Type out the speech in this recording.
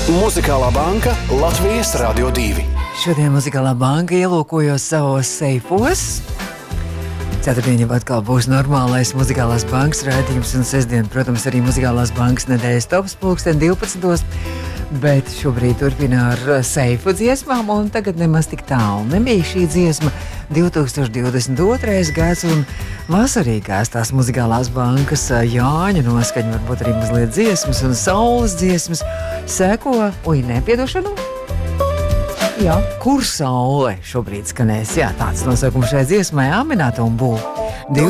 Muzikālā banka Latvijas Radio 2. Šodien Muzikālā banka ielūkojos savos seifos. Ceturtdien jau atkal būs normālais Muzikālās bankas raidījums, un sestdien, protams, arī Muzikālās bankas nedēļas tops pulksten 12. Bet šobrīd turpina ar seifu dziesmām, un tagad nemaz tik tālu nebija šī dziesma. 2022. gads un vasarīgās tās Muzikālās bankas Jāņa noskaņa, varbūt arī mazliet dziesmas un saules dziesmas seko, nepiedošanu? Jā, kur saule šobrīd skanēs? Jā, tāds nosaukums šai dziesmai Aminata un Bū.